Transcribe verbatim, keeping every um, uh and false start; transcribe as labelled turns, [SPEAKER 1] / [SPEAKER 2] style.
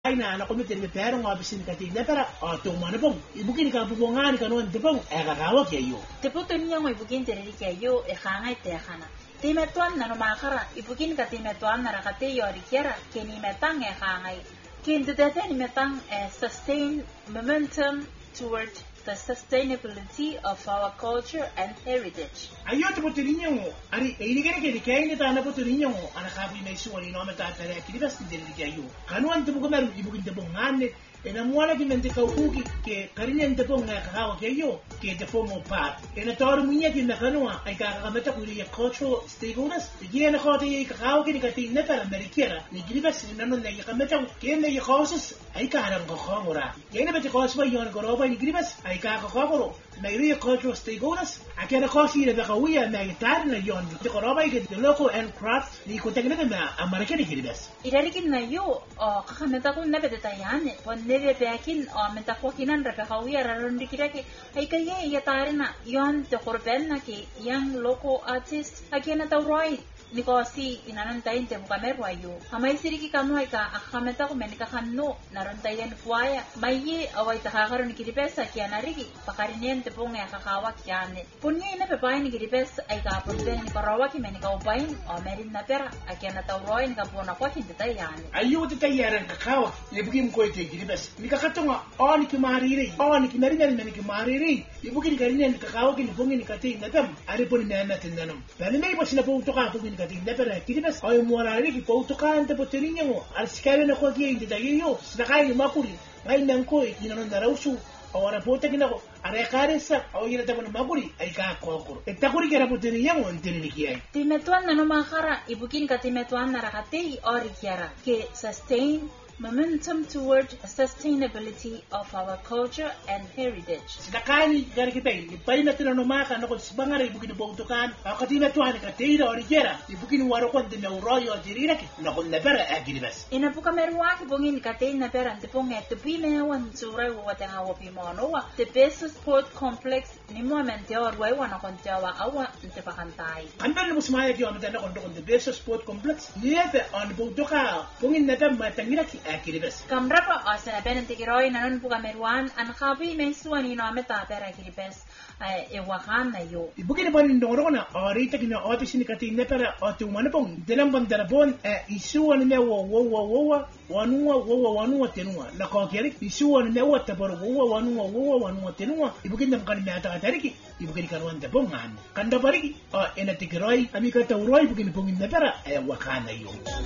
[SPEAKER 1] Ay na anak ko mi tiri pero nga bisin ka tin pero to man pong ibukin ka bubongan ka non te pong e kakawa ke yo
[SPEAKER 2] te puto niya mo ibukin tiri ke yo e khanga te khana te metuan na no makara ibukin ka te metuan na rakate yo rikiera ke ni metang e khanga ke inte te ni metang e sustain momentum toward the sustainability of our culture and heritage.
[SPEAKER 1] Ayo te puto niya mo ari e ni kene ke ke ni ta na puto niya mo ana ka bi me suwani no meta ta re ki bas tiri ke yo kanuan te buko meru ibukin te bongan ena muala ki mente ka uki ke karine nte ponga kakawa ke yo ke te formal part ena tor munya ki nakanua ai ka ka meta ku ri cultural stakeholders ye na khote ye kakawa ki ka tin neta amerikera ni griba sina no ne ka meta ke ne ye khosas ai ka ram ko khomura ye ne beti khos ba yon ko roba ni gribas ai ka ka khomuro na ri cultural stakeholders akena khosi le ka wiya na tar na yon te ko roba ke the local and craft ni ko tekne na amerikani gribas
[SPEAKER 2] irarikin na yo ka meta ku ne beti tayane neve peakin o menta fokinan ra kawiya ra rondikira ke ai kaye ya tarina yon te korbenna ke yang local artist akena tawroi nikosi inanan tain te bukameru ayo amai siriki kanu ai ka akhameta ko menika khanno naron tayen fuaya maye awai ta hagaron ki dipesa ki anariki pakarinen te ponga kakawa kyane punya ina pe pain ki dipesa ai ka porben ni karawa ki menika upain o merin na pera akena tawroi ni ka pona ko ki tayane
[SPEAKER 1] ayo te tayaran kakawa ye bukim ko te ki dipesa ni ka katonga on ki marire on ki merin ni ki marire ye bukim karinen kakawa ki ni pongi ni kate nadam ari poni mena tendanam bani mai posina po to ka pongi kati nepera kidibas ay muarari ki po tokan te poterinyo mo al skale na ko ki indi dagiyo snakay makuli ay nangko inanon darausu awara pote kinako are karesa aw yira tabon makuli ay ka kokoro etakuri kera poterinyo mo intini kiyai
[SPEAKER 2] timetuan na no mahara ibukin ka timetuan na rakate ori kiara ke sustain momentum toward sustainability of our culture and heritage.
[SPEAKER 1] Sidakani gari kitai, ipai na tino maka na kung sibangara ibukin bautukan, ako tina tuhan ka teira origera, ibukin waro kon de neuroyo dirira ki na kung napera agilibas.
[SPEAKER 2] Ina puka merwa ki bungin ka tein na pera antipong e tupi mewan suray wa tanga wa pimono wa the best sport complex ni mo mente or wa na kon tawa awa ntipakantai.
[SPEAKER 1] Andan mo sumaya ki on tanda kon kon the best sport complex. Niete on bautuka bungin na tam matangira ki akilibas.
[SPEAKER 2] Kamrapa asana penanti kiroi nanon puka merwan an khabi mesuani no ameta pera akilibas. E wahan na yo.
[SPEAKER 1] Ibukin pa rin doro na orita kina office ni katin na pera o tumana pong dalang bandarabon e isuwa ni mewa wawa wawa wanua wawa wanua tenua na kokeri isuwa ni mewa tabaro wawa wanua wawa wanua tenua ibukin na mkani meata katariki ibukin karuan tapong ngani kanda pariki o enatikiroi amika tauroi ibukin pongin na pera e wahan na yo.